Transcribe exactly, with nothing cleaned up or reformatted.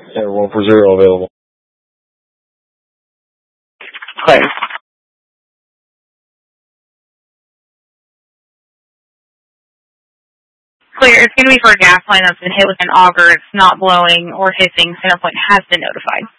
And one for zero available. Clear. Clear. It's going to be for a gas line that's been hit with an auger. It's not blowing or hissing. Centerpoint has been notified.